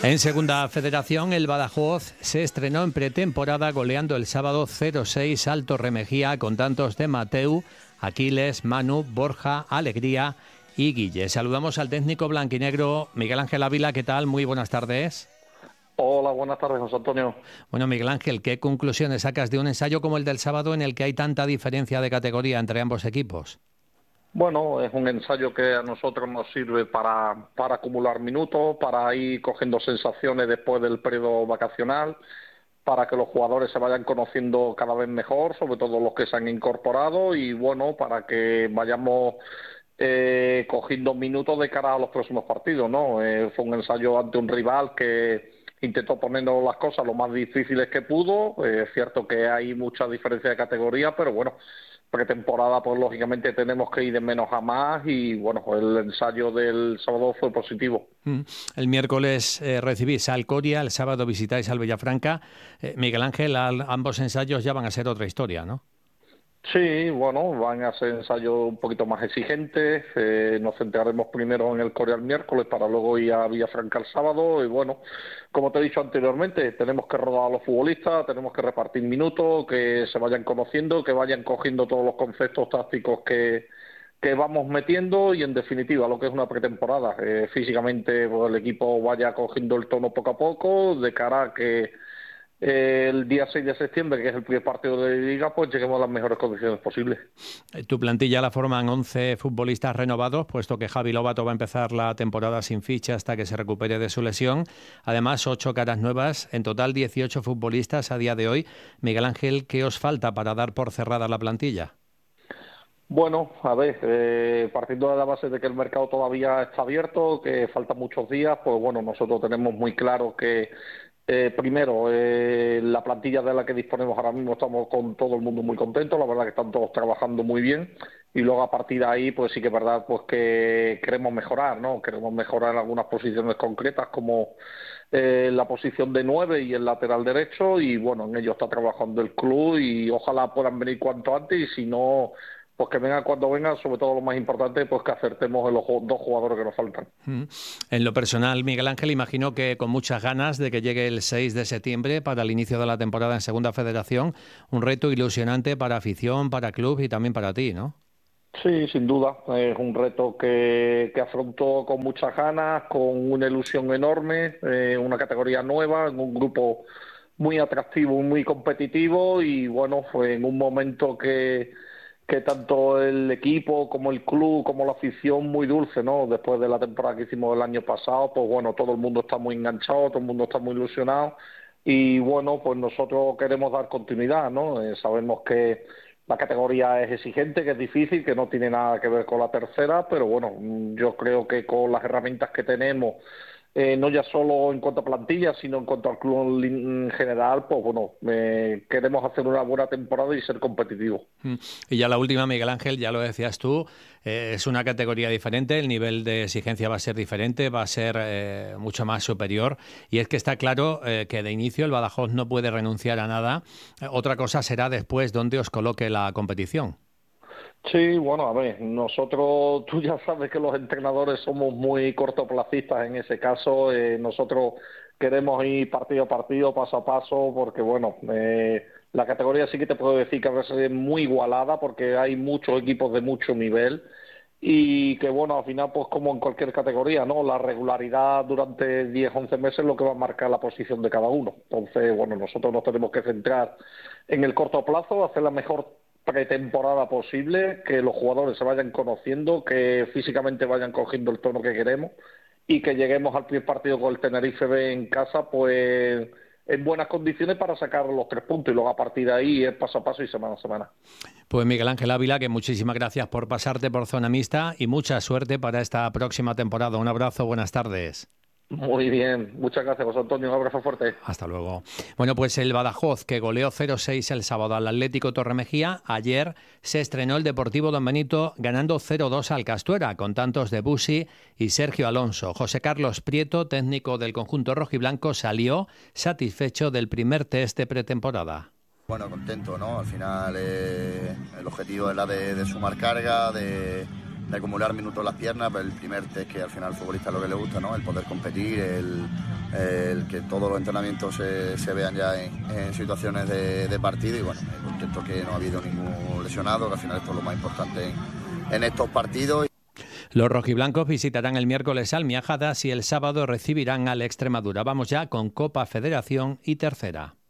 En Segunda Federación, el Badajoz se estrenó en pretemporada goleando el sábado 0-6 al Torremejía con tantos de Mateu, Aquiles, Manu, Borja, Alegría y Guille. Saludamos al técnico blanquinegro Miguel Ángel Ávila. ¿Qué tal? Muy buenas tardes. Hola, buenas tardes, José Antonio. Bueno, Miguel Ángel, ¿qué conclusiones sacas de un ensayo como el del sábado en el que hay tanta diferencia de categoría entre ambos equipos? Bueno, es un ensayo que a nosotros nos sirve para acumular minutos, para ir cogiendo sensaciones después del periodo vacacional, para que los jugadores se vayan conociendo cada vez mejor, sobre todo los que se han incorporado, y bueno, para que vayamos cogiendo minutos de cara a los próximos partidos, ¿no? Fue un ensayo ante un rival que intentó ponernos las cosas lo más difíciles que pudo. Es cierto que hay mucha diferencia de categoría, pero bueno, pretemporada pues lógicamente tenemos que ir de menos a más y bueno, el ensayo del sábado fue positivo. El miércoles recibís al Coria, el sábado visitáis al Villafranca. Miguel Ángel, ambos ensayos ya van a ser otra historia, ¿no? Sí, bueno, van a ser ensayos un poquito más exigentes. Nos centraremos primero en el Corea el miércoles para luego ir a Villafranca el sábado. Y bueno, como te he dicho anteriormente, tenemos que rodar a los futbolistas, tenemos que repartir minutos, que se vayan conociendo, que vayan cogiendo todos los conceptos tácticos que vamos metiendo y en definitiva lo que es una pretemporada. Físicamente pues, el equipo vaya cogiendo el tono poco a poco de cara a que el día 6 de septiembre, que es el primer partido de Liga, pues lleguemos a las mejores condiciones posibles. Tu plantilla la forman 11 futbolistas renovados, puesto que Javi Lobato va a empezar la temporada sin ficha hasta que se recupere de su lesión. Además, 8 caras nuevas, en total 18 futbolistas a día de hoy. Miguel Ángel, ¿qué os falta para dar por cerrada la plantilla? Bueno, a ver, partiendo de la base de que el mercado todavía está abierto, que faltan muchos días, pues bueno, nosotros tenemos muy claro que primero, la plantilla de la que disponemos ahora mismo estamos con todo el mundo muy contentos, la verdad que están todos trabajando muy bien y luego a partir de ahí pues sí que es verdad pues que queremos mejorar, ¿no? Queremos mejorar en algunas posiciones concretas como la posición de 9 y el lateral derecho y bueno, en ello está trabajando el club y ojalá puedan venir cuanto antes y si no pues que venga cuando venga, sobre todo lo más importante, pues que acertemos en los 2 jugadores que nos faltan. En lo personal, Miguel Ángel, imagino que con muchas ganas de que llegue el 6 de septiembre para el inicio de la temporada en Segunda Federación, un reto ilusionante para afición, para club y también para ti, ¿no? Sí, sin duda, es un reto que afrontó con muchas ganas, con una ilusión enorme, una categoría nueva, en un grupo muy atractivo, muy competitivo y bueno, fue en un momento que tanto el equipo como el club como la afición muy dulce, ¿no? Después de la temporada que hicimos el año pasado, pues bueno, todo el mundo está muy enganchado, todo el mundo está muy ilusionado y bueno, pues nosotros queremos dar continuidad, ¿no? Sabemos que la categoría es exigente, que es difícil, que no tiene nada que ver con la tercera, pero bueno, yo creo que con las herramientas que tenemos no ya solo en cuanto a plantilla, sino en cuanto al club en general, pues bueno, queremos hacer una buena temporada y ser competitivos. Y ya la última, Miguel Ángel, ya lo decías tú, es una categoría diferente, el nivel de exigencia va a ser diferente, va a ser mucho más superior y es que está claro que de inicio el Badajoz no puede renunciar a nada. Otra cosa será después dónde os coloque la competición. Sí, bueno, a ver, nosotros, tú ya sabes que los entrenadores somos muy cortoplacistas en ese caso, nosotros queremos ir partido a partido, paso a paso, porque bueno, la categoría sí que te puedo decir que a veces es muy igualada porque hay muchos equipos de mucho nivel y que bueno, al final pues como en cualquier categoría, ¿no? La regularidad durante 10, 11 meses es lo que va a marcar la posición de cada uno. Entonces, bueno, nosotros nos tenemos que centrar en el corto plazo, hacer la mejor pretemporada posible, que los jugadores se vayan conociendo, que físicamente vayan cogiendo el tono que queremos y que lleguemos al primer partido con el Tenerife B en casa pues en buenas condiciones para sacar los 3 puntos y luego a partir de ahí es paso a paso y semana a semana. Pues Miguel Ángel Ávila, que muchísimas gracias por pasarte por Zona Mixta y mucha suerte para esta próxima temporada. Un abrazo, buenas tardes. Muy bien, muchas gracias, José Antonio, un abrazo fuerte. Hasta luego. Bueno, pues el Badajoz, que goleó 0-6 el sábado al Atlético Torremejía, ayer se estrenó el Deportivo Don Benito ganando 0-2 al Castuera, con tantos de Busi y Sergio Alonso. José Carlos Prieto, técnico del conjunto rojiblanco, salió satisfecho del primer test de pretemporada. Bueno, contento, ¿no? Al final el objetivo es la de sumar carga, de acumular minutos en las piernas, pero el primer test que al final al futbolista es lo que le gusta, ¿no? El poder competir, el que todos los entrenamientos se vean ya en situaciones de partido, y bueno, contento que no ha habido ningún lesionado, que al final esto es lo más importante en estos partidos. Los rojiblancos visitarán el miércoles al Miajadas y el sábado recibirán al Extremadura. Vamos ya con Copa Federación y Tercera.